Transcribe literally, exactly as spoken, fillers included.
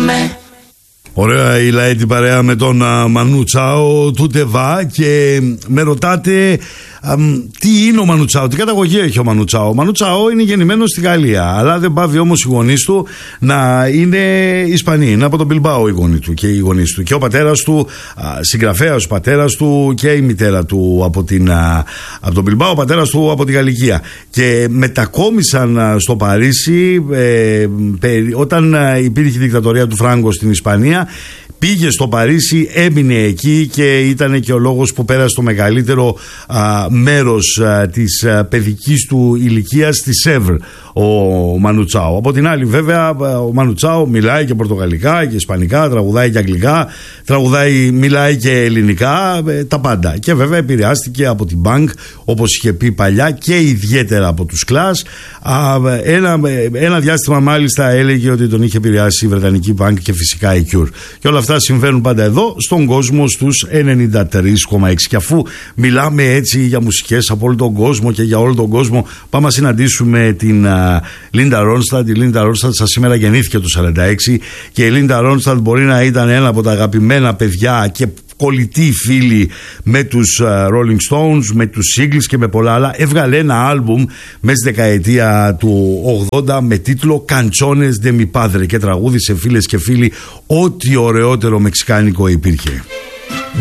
Ωραία η λαή την παρέα με τον α, Μανού Τσάο του Τεβά. Και με ρωτάτε α, τι είναι ο Μανού Τσάο, τι καταγωγή έχει ο Μανού Τσάο. Ο Μανού Τσάο είναι γεννημένος στη Γαλλία, αλλά δεν πάβει όμως οι γονείς του να είναι Ισπανοί. Είναι από τον Μπιλμπάο οι γονείς του και οι γονείς του. Και ο πατέρας του, α, συγγραφέας ο πατέρας του, και η μητέρα του από, την, α, από τον Μπιλμπάο, ο πατέρας του από τη Γαλλικία. Και μετακόμισαν α, στο Παρίσι ε, πε, όταν α, υπήρχε η δικτατορία του Φράγκο στην Ισπανία. Πήγε στο Παρίσι, έμεινε εκεί και ήταν και ο λόγος που πέρασε το μεγαλύτερο α, μέρος α, της α, παιδικής του ηλικίας στη Σέβρ ο Μανού Τσάο. Από την άλλη βέβαια ο Μανού Τσάο μιλάει και πορτογαλικά και ισπανικά, τραγουδάει και αγγλικά, τραγουδάει, μιλάει και ελληνικά, ε, τα πάντα. Και βέβαια επηρεάστηκε από την Bank, όπως είχε πει παλιά, και ιδιαίτερα από τους Clash. Α, ένα, ένα διάστημα μάλιστα έλεγε ότι τον είχε επηρεάσει η Βρετανική Bank και φυσικά η Cure. Και όλα αυτά συμβαίνουν πάντα εδώ στον κόσμο στους ενενήντα τρία κόμμα έξι. Και αφού μιλάμε έτσι για μουσικές από όλο τον κόσμο και για όλο τον κόσμο, πάμε να συναντήσουμε την Λίντα Ρόνσταντ. Η Λίντα Ρόνσταντ σας σήμερα γεννήθηκε το σαράντα έξι και η Λίντα Ρόνσταντ μπορεί να ήταν ένα από τα αγαπημένα παιδιά και κολλητοί φίλοι με τους uh, Rolling Stones, με τους Eagles και με πολλά άλλα. Έβγαλε ένα άλμπουμ μέσα στη δεκαετία του ογδόντα με τίτλο Canciones de mi padre και τραγούδισε, φίλες και φίλοι, ό,τι ωραιότερο μεξικάνικο υπήρχε.